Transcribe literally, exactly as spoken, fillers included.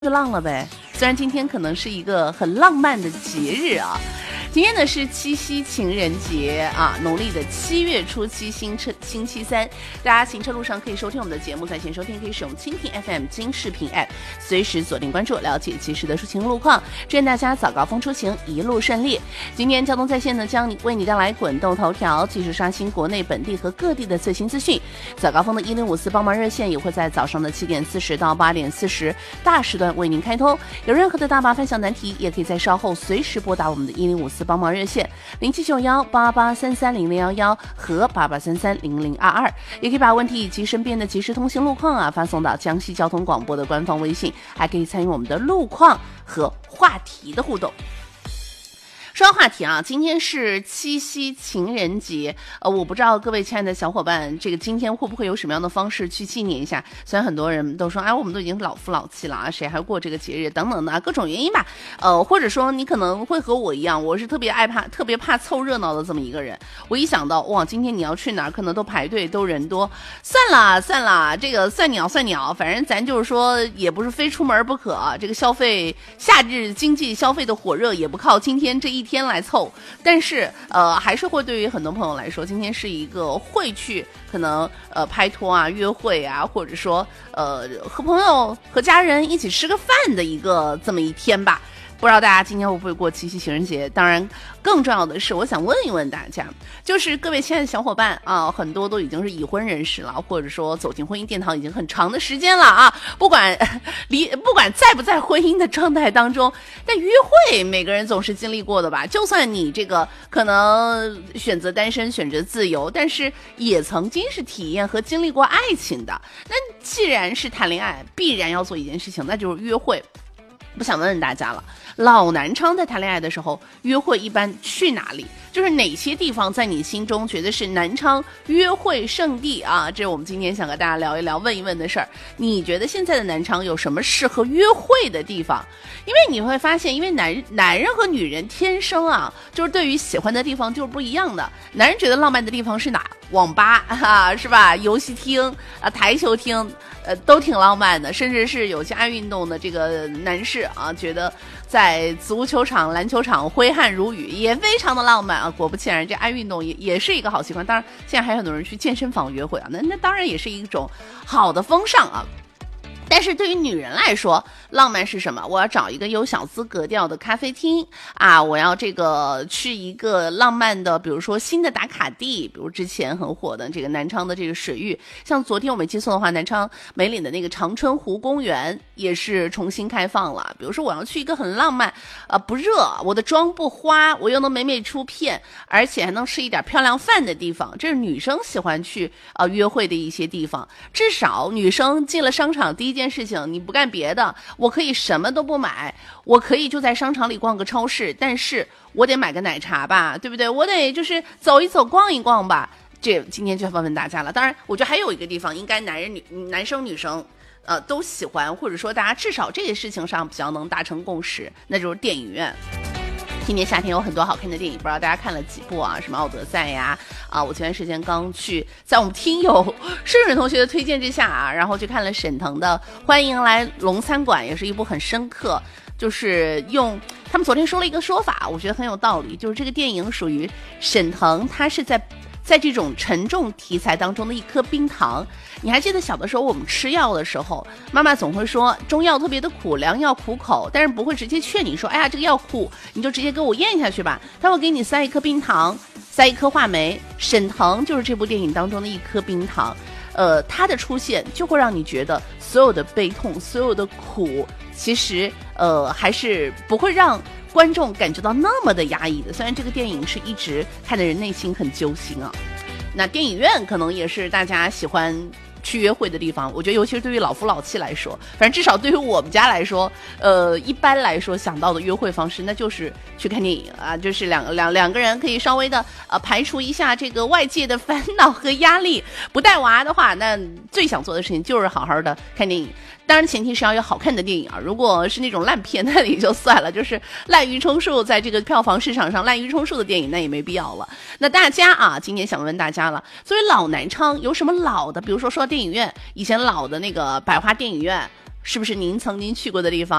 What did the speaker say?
就浪了呗。虽然今天可能是一个很浪漫的节日啊，今天呢是七夕情人节啊，农历的七月初七星车星期三，大家行车路上可以收听我们的节目，在线收听可以使用蜻蜓 F M 金视频 App， 随时锁定关注，了解及时的出行路况，祝愿大家早高峰出行一路顺利。今天交通在线呢将为你带来滚动头条，及时刷新国内本地和各地的最新资讯。早高峰的一零五四帮忙热线也会在早上的七点四十到八点四十大时段为您开通，有任何的大麻烦小难题，也可以在稍后随时拨打我们的一零五四帮忙热线零七九幺八八三三零零幺幺和八八三三零零二二，也可以把问题以及身边的即时通行路况啊发送到江西交通广播的官方微信，还可以参与我们的路况和话题的互动。说到话题啊，今天是七夕情人节，呃，我不知道各位亲爱的小伙伴，这个今天会不会有什么样的方式去纪念一下？虽然很多人都说，哎，我们都已经老夫老妻了啊，谁还过这个节日等等的各种原因吧，呃，或者说你可能会和我一样，我是特别爱怕、特别怕凑热闹的这么一个人。我一想到，哇，今天你要去哪儿，可能都排队，都人多，算了算了，这个算鸟算鸟，反正咱就是说，也不是非出门不可啊。这个消费夏日经济消费的火热，也不靠今天这一。天来凑，但是呃，还是会对于很多朋友来说，今天是一个会去可能呃拍拖啊、约会啊，或者说呃和朋友和家人一起吃个饭的一个这么一天吧。不知道大家今天会不会过七夕情人节？当然，更重要的是，我想问一问大家，就是各位亲爱的小伙伴啊，很多都已经是已婚人士了，或者说走进婚姻殿堂已经很长的时间了啊。不管离不管在不在婚姻的状态当中，但约会每个人总是经历过的吧？就算你这个可能选择单身、选择自由，但是也曾经是体验和经历过爱情的。那既然是谈恋爱，必然要做一件事情，那就是约会。不想问问大家了，老南昌在谈恋爱的时候约会一般去哪里？就是哪些地方在你心中觉得是南昌约会圣地啊？这是我们今天想和大家聊一聊问一问的事儿。你觉得现在的南昌有什么适合约会的地方？因为你会发现，因为男男人和女人天生啊，就是对于喜欢的地方就是不一样的。男人觉得浪漫的地方是哪？网吧啊，是吧？游戏厅啊，台球厅，呃，都挺浪漫的。甚至是有些爱运动的这个男士啊，觉得在足球场、篮球场挥汗如雨也非常的浪漫啊。果不其然，这爱运动也也是一个好习惯。当然，现在还有很多人去健身房约会啊，那那当然也是一种好的风尚啊。但是对于女人来说，浪漫是什么？我要找一个有小资格调的咖啡厅啊，我要这个去一个浪漫的，比如说新的打卡地，比如之前很火的这个南昌的这个水域，像昨天我没记错的话，南昌梅岭的那个长春湖公园也是重新开放了。比如说我要去一个很浪漫，呃，不热，我的妆不花，我又能美美出片，而且还能吃一点漂亮饭的地方，这是女生喜欢去呃约会的一些地方。至少女生进了商场第一件事情，你不干别的，我可以什么都不买，我可以就在商场里逛个超市，但是我得买个奶茶吧，对不对？我得就是走一走逛一逛吧。这今天就要问问大家了。当然我觉得还有一个地方应该男人女男生女生呃都喜欢，或者说大家至少这些事情上比较能达成共识，那就是电影院。今年夏天有很多好看的电影，不知道大家看了几部啊？什么《奥德赛》呀，啊，我前段时间刚去，在我们听友顺顺同学的推荐之下啊，然后去看了沈腾的《欢迎来龙餐馆》，也是一部很深刻，就是用他们昨天说了一个说法，我觉得很有道理，就是这个电影属于沈腾，他是在。在这种沉重题材当中的一颗冰糖。你还记得小的时候我们吃药的时候，妈妈总会说中药特别的苦，良药苦口，但是不会直接劝你说，哎呀这个药苦，你就直接给我咽下去吧，他会给你塞一颗冰糖，塞一颗话梅。沈腾就是这部电影当中的一颗冰糖，呃，他的出现就会让你觉得所有的悲痛，所有的苦，其实呃还是不会让观众感觉到那么的压抑的。虽然这个电影是一直看得人内心很揪心啊，那电影院可能也是大家喜欢去约会的地方。我觉得尤其是对于老夫老妻来说，反正至少对于我们家来说，呃，一般来说想到的约会方式那就是去看电影啊，就是两两两个人可以稍微的呃排除一下这个外界的烦恼和压力。不带娃的话，那最想做的事情就是好好的看电影。当然前提是要有好看的电影啊，如果是那种烂片那也就算了，就是滥竽充数，在这个票房市场上滥竽充数的电影那也没必要了。那大家啊，今天想问大家了，作为老南昌有什么老的，比如说说到电影院，以前老的那个百花电影院是不是您曾经去过的地方？